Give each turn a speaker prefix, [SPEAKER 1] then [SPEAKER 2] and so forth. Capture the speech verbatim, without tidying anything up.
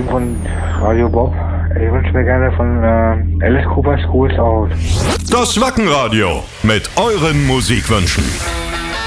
[SPEAKER 1] von Radio Bob. Ich wünsche mir gerne von äh, Alice Cooper Schools Out.
[SPEAKER 2] Das Wackenradio mit euren Musikwünschen.